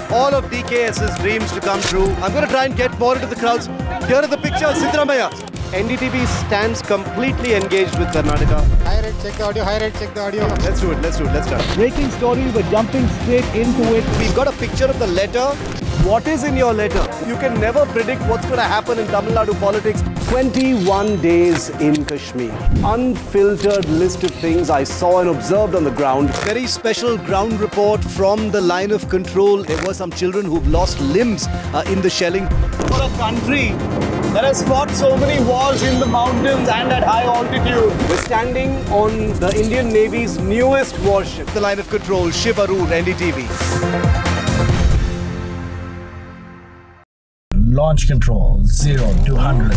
all of DKS's dreams to come true. I'm going to try and get more into the crowds. Here are the pictures, Siddaramaiah. NDTV stands completely engaged with Karnataka. High rate, check the audio. High rate, check the audio. Let's do it. Let's start. Breaking story, we're jumping straight into it. We've got a picture of the letter. What is in your letter? You can never predict what's going to happen in Tamil Nadu politics. 21 days in Kashmir. Unfiltered list of things I saw and observed on the ground. Very special ground report from the line of control. There were some children who've lost limbs in the shelling. For a country that has fought so many wars in the mountains and at high altitude. We're standing on the Indian Navy's newest warship, the line of control, Shiv Arur, NDTV. Launch control, 0 to 100.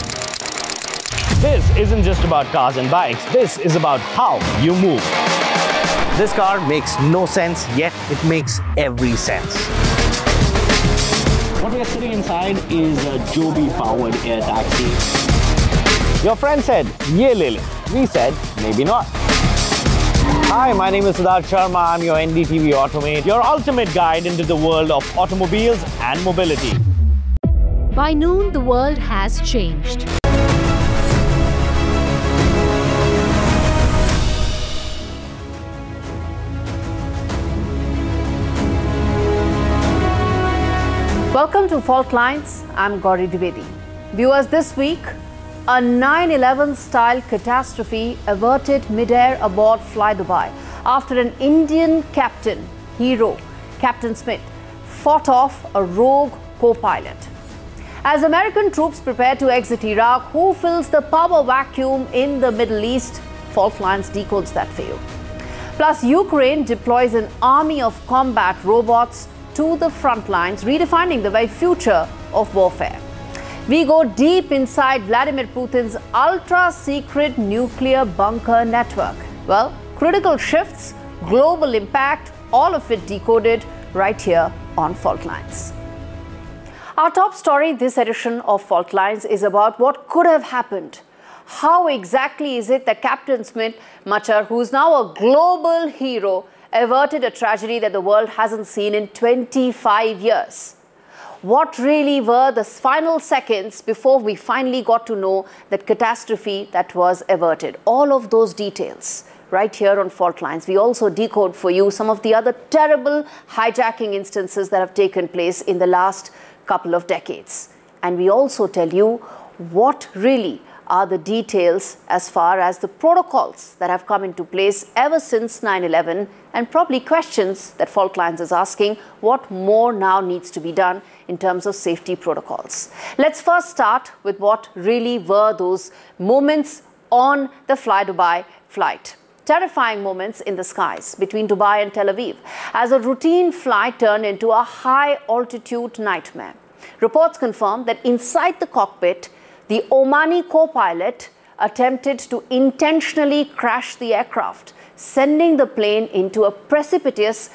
This isn't just about cars and bikes. This is about how you move. This car makes no sense, yet it makes every sense. What we are sitting inside is a Joby-powered air taxi. Your friend said, "Ye le le." We said, maybe not. Hi, my name is Siddharth Sharma. I'm your NDTV Automate, your ultimate guide into the world of automobiles and mobility. By noon, the world has changed. Welcome to Fault Lines. I'm Gauri Dwivedi. Viewers, this week, a 9/11 style catastrophe averted mid-air aboard Fly Dubai after an Indian captain, hero, Captain Smith, fought off a rogue co-pilot. As American troops prepare to exit Iraq, who fills the power vacuum in the Middle East? Fault Lines decodes that for you. Plus, Ukraine deploys an army of combat robots to the front lines, redefining the very future of warfare. We go deep inside Vladimir Putin's ultra-secret nuclear bunker network. Well, critical shifts, global impact, all of it decoded right here on Fault Lines. Our top story this edition of Fault Lines is about what could have happened. How exactly is it that Captain Smith Machar, who is now a global hero, averted a tragedy that the world hasn't seen in 25 years? What really were the final seconds before we finally got to know that catastrophe that was averted? All of those details right here on Fault Lines. We also decode for you some of the other terrible hijacking instances that have taken place in the last couple of decades. And we also tell you what really are the details as far as the protocols that have come into place ever since 9/11, and probably questions that Fault Lines is asking, what more now needs to be done in terms of safety protocols. Let's first start with what really were those moments on the Fly Dubai flight. Terrifying moments in the skies between Dubai and Tel Aviv as a routine flight turned into a high-altitude nightmare. Reports confirm that inside the cockpit, the Omani co-pilot attempted to intentionally crash the aircraft, sending the plane into a precipitous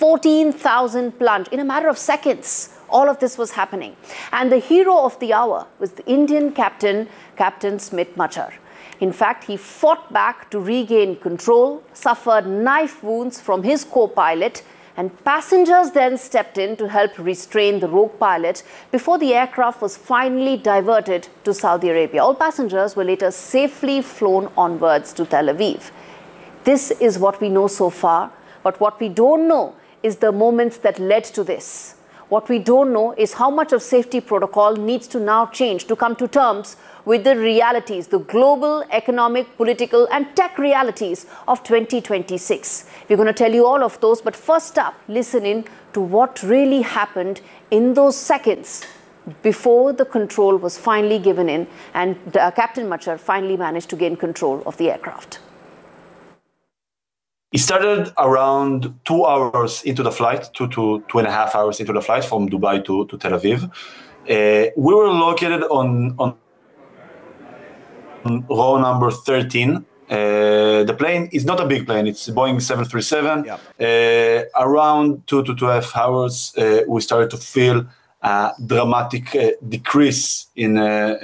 14,000 plunge in a matter of seconds. All of this was happening. And the hero of the hour was the Indian captain, Captain Smith Machar. In fact, he fought back to regain control, suffered knife wounds from his co-pilot, and passengers then stepped in to help restrain the rogue pilot before the aircraft was finally diverted to Saudi Arabia. All passengers were later safely flown onwards to Tel Aviv. This is what we know so far, but what we don't know is the moments that led to this. What we don't know is how much of safety protocol needs to now change to come to terms with the realities, the global, economic, political and tech realities of 2026. We're going to tell you all of those, but first up, listen in to what really happened in those seconds before the control was finally given in and Captain Machar finally managed to gain control of the aircraft. It started around 2 hours into the flight, 2.5 hours into the flight from Dubai to Tel Aviv. We were located on row number 13. The plane is not a big plane. It's Boeing 737. Yeah. Around 2 to 2.5 hours, we started to feel a dramatic decrease in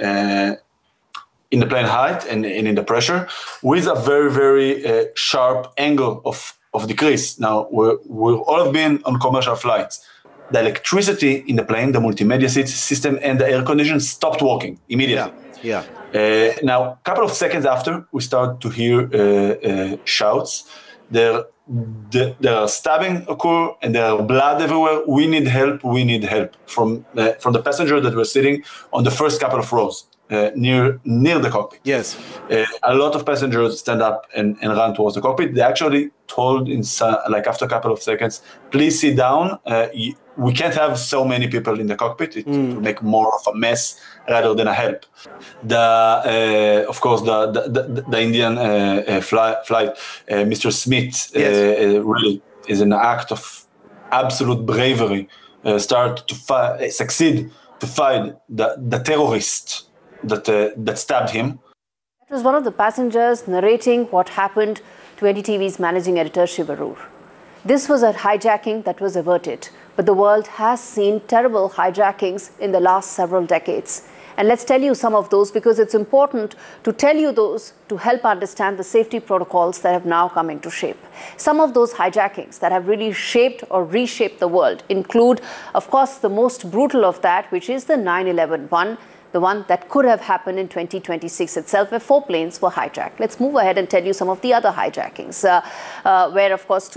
the plane height and in the pressure, with a very, very sharp angle of decrease. Now, we've all been on commercial flights. the electricity in the plane, the multimedia system, and the air condition stopped working immediately. Yeah. Now, a couple of seconds after, we start to hear shouts. There are stabbing occur, and there are blood everywhere. We need help. We need help from the passenger that were sitting on the first couple of rows near the cockpit. Yes. A lot of passengers stand up and run towards the cockpit. They actually told after a couple of seconds, please sit down. We can't have so many people in the cockpit. It will make more of a mess rather than a help. Of course, the Indian flight, Mr. Smith, really is an act of absolute bravery. Succeed to fight the terrorist that stabbed him. That was one of the passengers narrating what happened to NDTV's managing editor Shiv Arur. This was a hijacking that was averted, but the world has seen terrible hijackings in the last several decades. And let's tell you some of those, because it's important to tell you those to help understand the safety protocols that have now come into shape. Some of those hijackings that have really shaped or reshaped the world include, of course, the most brutal of that, which is the 9/11 one, the one that could have happened in 2026 itself, where 4 planes were hijacked. Let's move ahead and tell you some of the other hijackings, where, of course,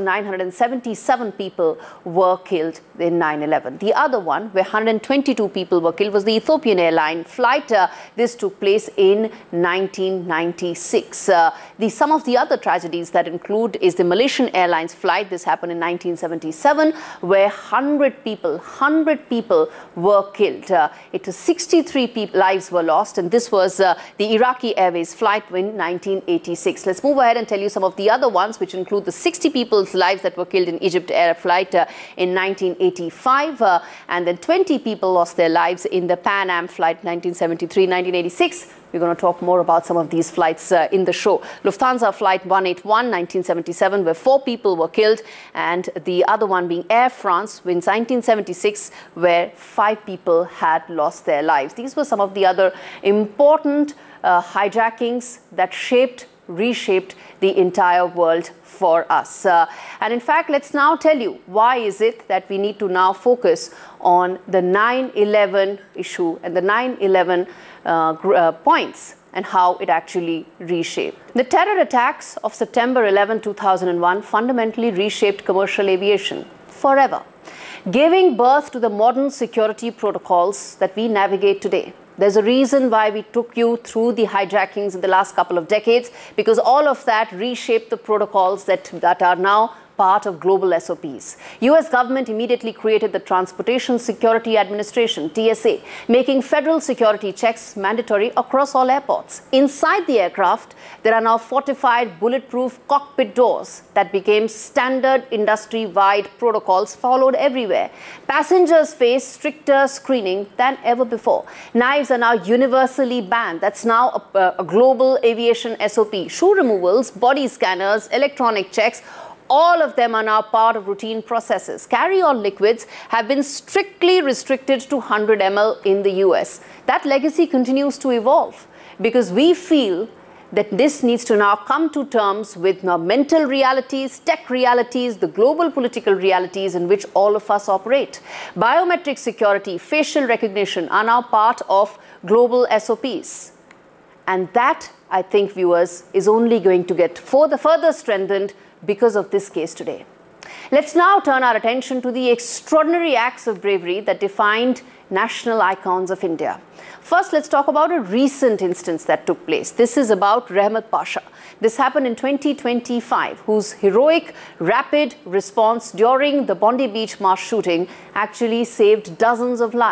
2,977 people were killed in 9/11. The other one, where 122 people were killed, was the Ethiopian Airline flight. This took place in 1996. Some of the other tragedies that include is the Malaysian Airlines flight. This happened in 1977, where 100 people were killed. It was 63 lives were lost, and this was the Iraqi Airways flight in 1986. Let's move ahead and tell you some of the other ones, which include the 60 people's lives that were killed in Egypt Air flight in 1985, and then 20 people lost their lives in the Pan Am flight 1973, 1986. We're going to talk more about some of these flights in the show. Lufthansa flight 181, 1977, where 4 people were killed, and the other one being Air France in 1976, where 5 people had lost their lives. These were some of the other important hijackings that reshaped the entire world for us. And in fact, let's now tell you why is it that we need to now focus on the 9/11 issue and the 9/11 points and how it actually reshaped. The terror attacks of September 11, 2001 fundamentally reshaped commercial aviation forever, giving birth to the modern security protocols that we navigate today. There's a reason why we took you through the hijackings in the last couple of decades, because all of that reshaped the protocols that are now part of global SOPs. US government immediately created the Transportation Security Administration, TSA, making federal security checks mandatory across all airports. Inside the aircraft, there are now fortified bulletproof cockpit doors that became standard industry-wide protocols followed everywhere. Passengers face stricter screening than ever before. Knives are now universally banned. That's now a global aviation SOP. Shoe removals, body scanners, electronic checks, all of them are now part of routine processes. Carry-on liquids have been strictly restricted to 100 ml in the US. That legacy continues to evolve because we feel that this needs to now come to terms with now mental realities, tech realities, the global political realities in which all of us operate. Biometric security, facial recognition are now part of global SOPs. And that, I think, viewers, is only going to get further strengthened because of this case today. Let's now turn our attention to the extraordinary acts of bravery that defined national icons of India. First, let's talk about a recent instance that took place. This is about Rehmat Pasha. This happened in 2025, whose heroic, rapid response during the Bondi Beach mass shooting actually saved dozens of lives.